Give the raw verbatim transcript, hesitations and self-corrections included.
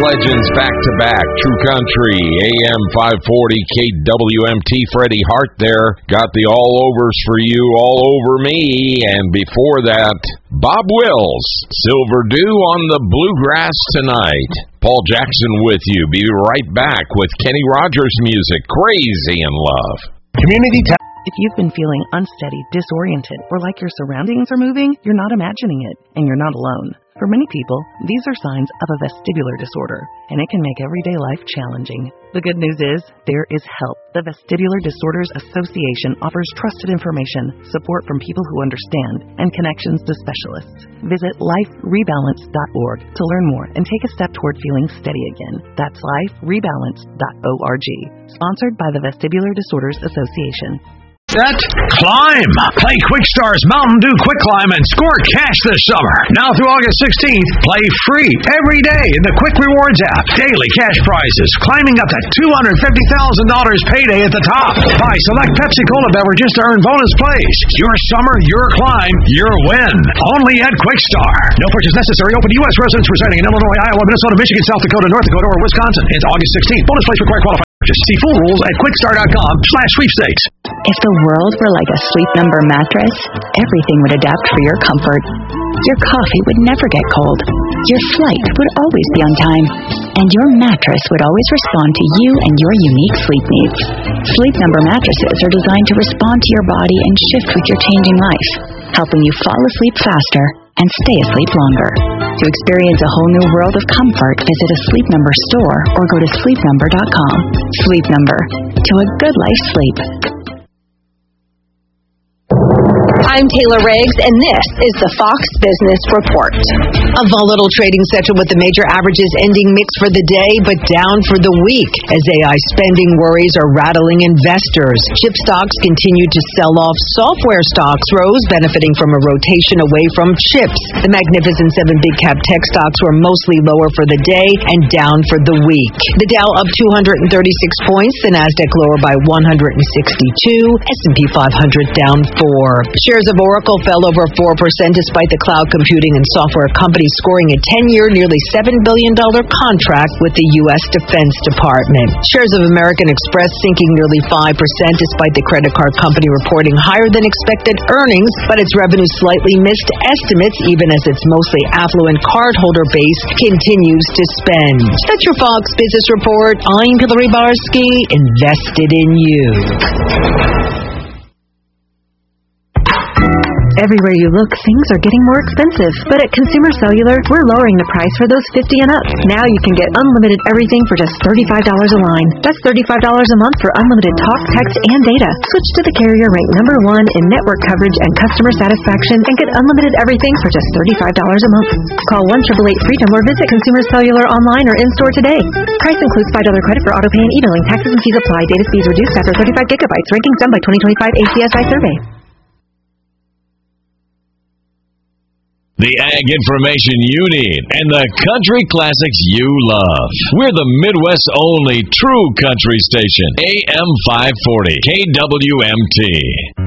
legends back to back. True Country, A M five forty, K W M T. Freddie Hart there. Got the all-overs for you, all over me. And before that, Bob Wills, Silver Dew on the Bluegrass Tonight. Paul Jackson with you. Be right back with Kenny Rogers music, Crazy in Love. Community Town. If you've been feeling unsteady, disoriented, or like your surroundings are moving, you're not imagining it, and you're not alone. For many people, these are signs of a vestibular disorder, and it can make everyday life challenging. The good news is, there is help. The Vestibular Disorders Association offers trusted information, support from people who understand, and connections to specialists. Visit life rebalance dot org to learn more and take a step toward feeling steady again. That's life rebalance dot org. Sponsored by the Vestibular Disorders Association. Set, climb! Play QuickStar's Mountain Dew Quick Climb and score cash this summer. Now through August sixteenth, play free every day in the Quick Rewards app. Daily cash prizes climbing up to two hundred fifty thousand dollars payday at the top. Buy select Pepsi Cola beverages to earn bonus plays. Your summer, your climb, your win. Only at QuickStar. No purchase necessary. Open to U S residents residing in Illinois, Iowa, Minnesota, Michigan, South Dakota, North Dakota, or Wisconsin. Ends August sixteenth. Bonus plays require qualifying. Just see full rules at quickstar dot com slash sweepstakes. If the world were like a Sleep Number mattress, everything would adapt for your comfort. Your coffee would never get cold. Your flight would always be on time. And your mattress would always respond to you and your unique sleep needs. Sleep Number mattresses are designed to respond to your body and shift with your changing life, helping you fall asleep faster and stay asleep longer. To experience a whole new world of comfort, visit a Sleep Number store or go to sleep number dot com. Sleep Number. To a good life sleep. I'm Taylor Riggs, and this is the Fox Business Report. A volatile trading session with the major averages ending mixed for the day, but down for the week as A I spending worries are rattling investors. Chip stocks continued to sell off. Software stocks rose, benefiting from a rotation away from chips. The Magnificent Seven big cap tech stocks were mostly lower for the day and down for the week. The Dow up two hundred thirty-six points, the Nasdaq lower by one hundred sixty-two, S and P five hundred down four. Shares of Oracle fell over four percent despite the cloud computing and software company scoring a ten-year, nearly seven billion dollars contract with the U S Defense Department. Shares of American Express sinking nearly five percent despite the credit card company reporting higher than expected earnings, but its revenue slightly missed estimates even as its mostly affluent cardholder base continues to spend. That's your Fox Business Report. I'm Hillary Barsky, invested in you. Everywhere you look, things are getting more expensive. But at Consumer Cellular, we're lowering the price for those fifty and up. Now you can get unlimited everything for just thirty-five dollars a line. That's thirty-five dollars a month for unlimited talk, text, and data. Switch to the carrier ranked number one in network coverage and customer satisfaction and get unlimited everything for just thirty-five dollars a month. Call one eight eight eight freedom or visit Consumer Cellular online or in-store today. Price includes five dollars credit for auto pay and e-billing. Taxes and fees apply. Data speeds reduced after thirty-five gigabytes. Rankings done by twenty twenty-five A C S I survey. The ag information you need and the country classics you love. We're the Midwest's only true country station. A M five forty K W M T.